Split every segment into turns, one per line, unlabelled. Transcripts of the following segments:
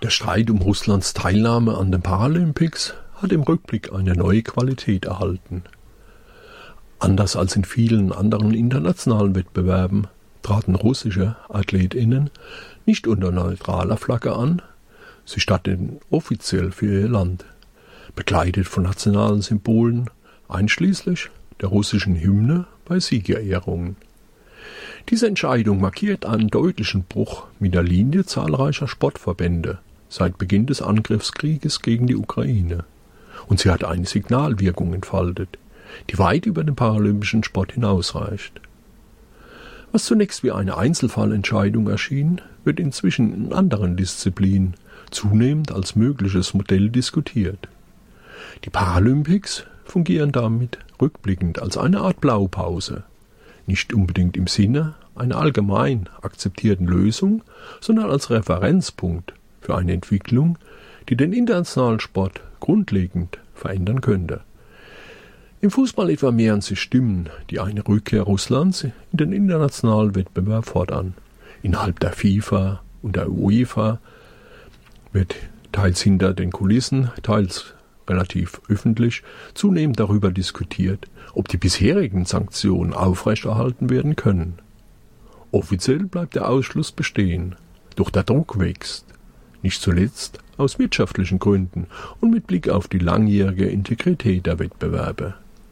Der Streit um Russlands Teilnahme an den Paralympics hat im Rückblick eine neue Qualität erhalten. Anders als in vielen anderen internationalen Wettbewerben traten russische AthletInnen nicht unter neutraler Flagge an, sie statteten offiziell für ihr Land, begleitet von nationalen Symbolen, einschließlich der russischen Hymne bei Siegerehrungen. Diese Entscheidung markiert einen deutlichen Bruch mit der Linie zahlreicher Sportverbände seit Beginn des Angriffskrieges gegen die Ukraine. Und sie hat eine Signalwirkung entfaltet, die weit über den paralympischen Sport hinausreicht. Was zunächst wie eine Einzelfallentscheidung erschien, wird inzwischen in anderen Disziplinen zunehmend als mögliches Modell diskutiert. Die Paralympics fungieren damit rückblickend als eine Art Blaupause, nicht unbedingt im Sinne einer allgemein akzeptierten Lösung, sondern als Referenzpunkt für eine Entwicklung, die den internationalen Sport grundlegend verändern könnte. Im Fußball etwa mehren sich Stimmen, die eine Rückkehr Russlands in den internationalen Wettbewerb fordern. Innerhalb der FIFA und der UEFA wird teils hinter den Kulissen, teils relativ öffentlich, zunehmend darüber diskutiert, ob die bisherigen Sanktionen aufrechterhalten werden können. Offiziell bleibt der Ausschluss bestehen, doch der Druck wächst, nicht zuletzt aus wirtschaftlichen Gründen und mit Blick auf die langjährige Integrität der Wettbewerbe.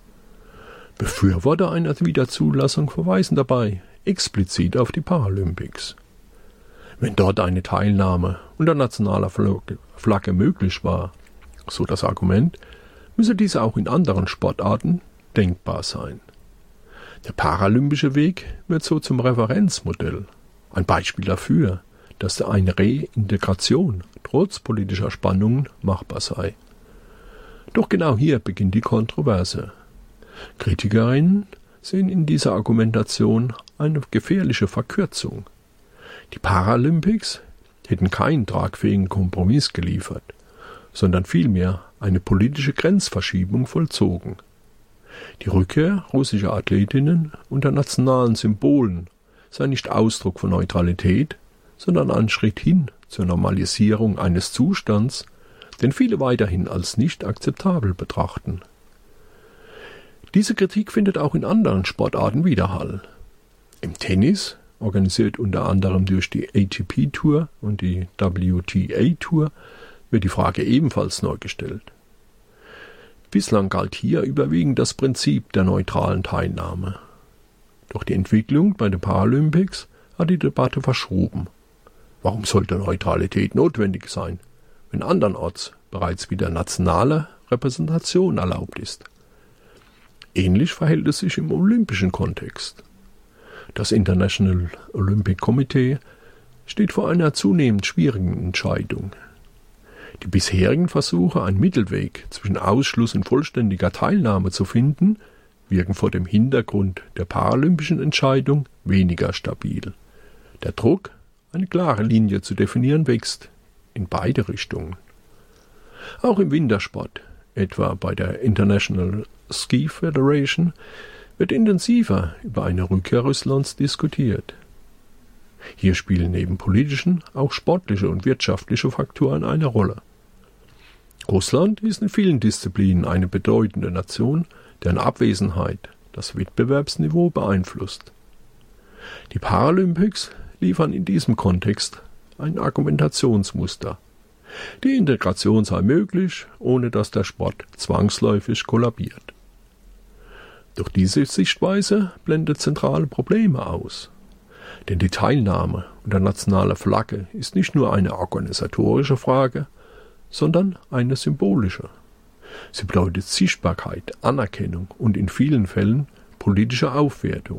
Befürworter einer Wiederzulassung verweisen dabei explizit auf die Paralympics. Wenn dort eine Teilnahme unter nationaler Flagge möglich war, so das Argument, müsse diese auch in anderen Sportarten denkbar sein. Der paralympische Weg wird so zum Referenzmodell, ein Beispiel dafür, dass eine Reintegration trotz politischer Spannungen machbar sei. Doch genau hier beginnt die Kontroverse. Kritikerinnen sehen in dieser Argumentation eine gefährliche Verkürzung. Die Paralympics hätten keinen tragfähigen Kompromiss geliefert, sondern vielmehr eine politische Grenzverschiebung vollzogen. Die Rückkehr russischer Athletinnen unter nationalen Symbolen sei nicht Ausdruck von Neutralität, sondern ein Schritt hin zur Normalisierung eines Zustands, den viele weiterhin als nicht akzeptabel betrachten. Diese Kritik findet auch in anderen Sportarten Widerhall. Im Tennis, organisiert unter anderem durch die ATP-Tour und die WTA-Tour, wird die Frage ebenfalls neu gestellt. Bislang galt hier überwiegend das Prinzip der neutralen Teilnahme. Doch die Entwicklung bei den Paralympics hat die Debatte verschoben. Warum sollte Neutralität notwendig sein, wenn andernorts bereits wieder nationale Repräsentation erlaubt ist? Ähnlich verhält es sich im olympischen Kontext. Das International Olympic Committee steht vor einer zunehmend schwierigen Entscheidung. Die bisherigen Versuche, einen Mittelweg zwischen Ausschluss und vollständiger Teilnahme zu finden, wirken vor dem Hintergrund der paralympischen Entscheidung weniger stabil. Der Druck, eine klare Linie zu definieren, wächst in beide Richtungen. Auch im Wintersport, etwa bei der International Ski Federation, wird intensiver über eine Rückkehr Russlands diskutiert. Hier spielen neben politischen auch sportliche und wirtschaftliche Faktoren eine Rolle. Russland ist in vielen Disziplinen eine bedeutende Nation, deren Abwesenheit das Wettbewerbsniveau beeinflusst. Die Paralympics liefern in diesem Kontext ein Argumentationsmuster. Die Integration sei möglich, ohne dass der Sport zwangsläufig kollabiert. Doch diese Sichtweise blendet zentrale Probleme aus. Denn die Teilnahme unter nationaler Flagge ist nicht nur eine organisatorische Frage, sondern eine symbolische. Sie bedeutet Sichtbarkeit, Anerkennung und in vielen Fällen politische Aufwertung.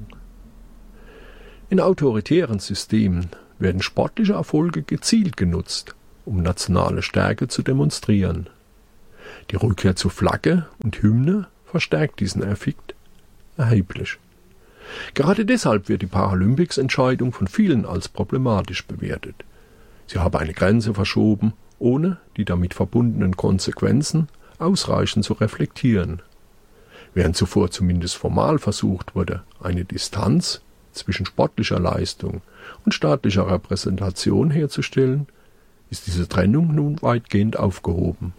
In autoritären Systemen werden sportliche Erfolge gezielt genutzt, um nationale Stärke zu demonstrieren. Die Rückkehr zu Flagge und Hymne verstärkt diesen Effekt erheblich. Gerade deshalb wird die Paralympics-Entscheidung von vielen als problematisch bewertet. Sie habe eine Grenze verschoben, ohne die damit verbundenen Konsequenzen ausreichend zu reflektieren. Während zuvor zumindest formal versucht wurde, eine Distanz zwischen sportlicher Leistung und staatlicher Repräsentation herzustellen, ist diese Trennung nun weitgehend aufgehoben.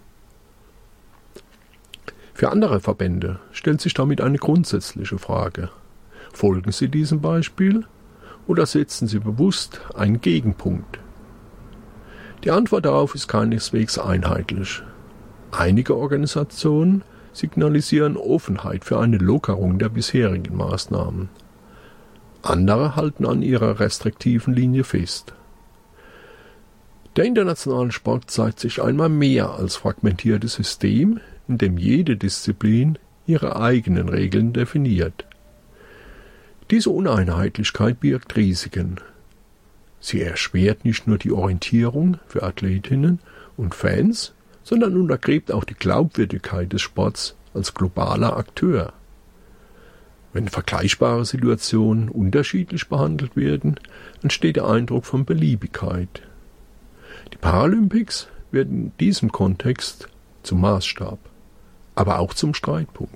Für andere Verbände stellt sich damit eine grundsätzliche Frage. Folgen sie diesem Beispiel oder setzen sie bewusst einen Gegenpunkt? Die Antwort darauf ist keineswegs einheitlich. Einige Organisationen signalisieren Offenheit für eine Lockerung der bisherigen Maßnahmen. Andere halten an ihrer restriktiven Linie fest. Der internationale Sport zeigt sich einmal mehr als fragmentiertes System, in dem jede Disziplin ihre eigenen Regeln definiert. Diese Uneinheitlichkeit birgt Risiken. Sie erschwert nicht nur die Orientierung für Athletinnen und Fans, sondern untergräbt auch die Glaubwürdigkeit des Sports als globaler Akteur. Wenn vergleichbare Situationen unterschiedlich behandelt werden, entsteht der Eindruck von Beliebigkeit. Die Paralympics werden in diesem Kontext zum Maßstab, aber auch zum Streitpunkt.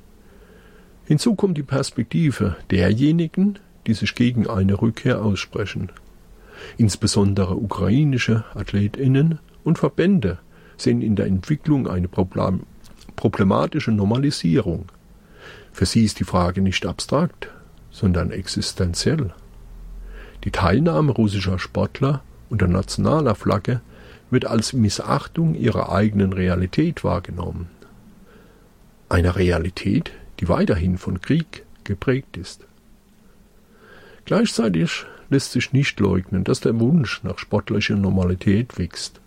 Hinzu kommt die Perspektive derjenigen, die sich gegen eine Rückkehr aussprechen. Insbesondere ukrainische AthletInnen und Verbände sehen in der Entwicklung eine problematische Normalisierung. Für sie ist die Frage nicht abstrakt, sondern existenziell. Die Teilnahme russischer Sportler unter nationaler Flagge wird als Missachtung ihrer eigenen Realität wahrgenommen. Eine Realität, die weiterhin von Krieg geprägt ist. Gleichzeitig lässt sich nicht leugnen, dass der Wunsch nach sportlicher Normalität wächst.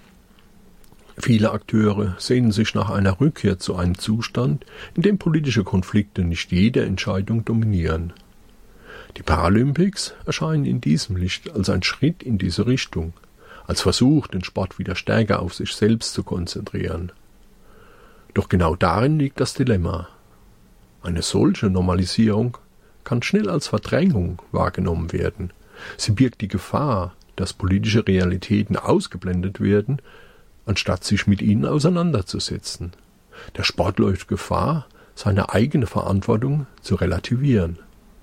Viele Akteure sehnen sich nach einer Rückkehr zu einem Zustand, in dem politische Konflikte nicht jede Entscheidung dominieren. Die Paralympics erscheinen in diesem Licht als ein Schritt in diese Richtung, als Versuch, den Sport wieder stärker auf sich selbst zu konzentrieren. Doch genau darin liegt das Dilemma. Eine solche Normalisierung kann schnell als Verdrängung wahrgenommen werden. Sie birgt die Gefahr, dass politische Realitäten ausgeblendet werden, anstatt sich mit ihnen auseinanderzusetzen. Der Sport läuft Gefahr, seine eigene Verantwortung zu relativieren.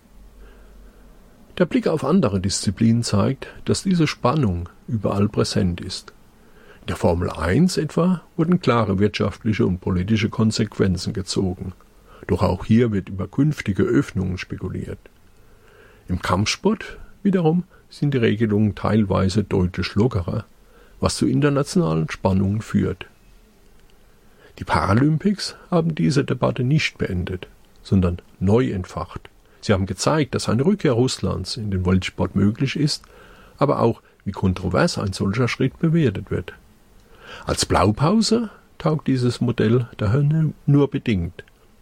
Der Blick auf andere Disziplinen zeigt, dass diese Spannung überall präsent ist. In der Formel 1 etwa wurden klare wirtschaftliche und politische Konsequenzen gezogen. Doch auch hier wird über künftige Öffnungen spekuliert. Im Kampfsport wiederum sind die Regelungen teilweise deutlich lockerer, was zu internationalen Spannungen führt. Die Paralympics haben diese Debatte nicht beendet, sondern neu entfacht. Sie haben gezeigt, dass eine Rückkehr Russlands in den Weltsport möglich ist, aber auch, wie kontrovers ein solcher Schritt bewertet wird. Als Blaupause taugt dieses Modell daher nur bedingt.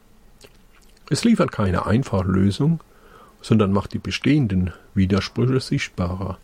Es liefert keine einfache Lösung, sondern macht die bestehenden Widersprüche sichtbarer.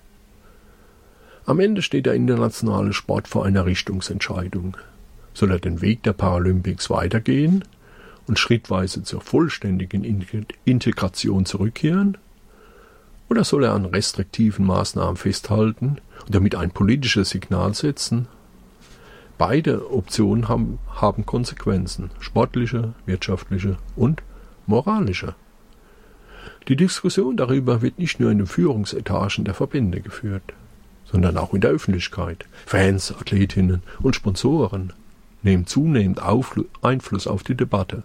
Am Ende steht der internationale Sport vor einer Richtungsentscheidung. Soll er den Weg der Paralympics weitergehen und schrittweise zur vollständigen Integration zurückkehren? Oder soll er an restriktiven Maßnahmen festhalten und damit ein politisches Signal setzen? Beide Optionen haben Konsequenzen, sportliche, wirtschaftliche und moralische. Die Diskussion darüber wird nicht nur in den Führungsetagen der Verbände geführt, sondern auch in der Öffentlichkeit. Fans, Athletinnen und Sponsoren nehmen zunehmend Einfluss auf die Debatte.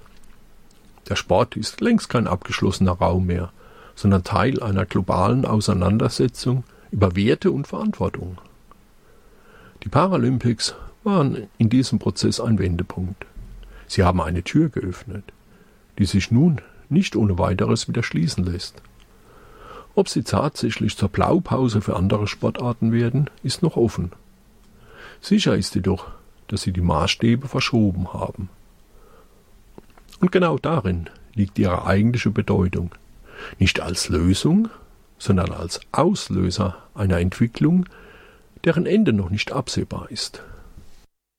Der Sport ist längst kein abgeschlossener Raum mehr, sondern Teil einer globalen Auseinandersetzung über Werte und Verantwortung. Die Paralympics waren in diesem Prozess ein Wendepunkt. Sie haben eine Tür geöffnet, die sich nun nicht ohne weiteres wieder schließen lässt. Ob sie tatsächlich zur Blaupause für andere Sportarten werden, ist noch offen. Sicher ist jedoch, dass sie die Maßstäbe verschoben haben. Und genau darin liegt ihre eigentliche Bedeutung. Nicht als Lösung, sondern als Auslöser einer Entwicklung, deren Ende noch nicht absehbar ist.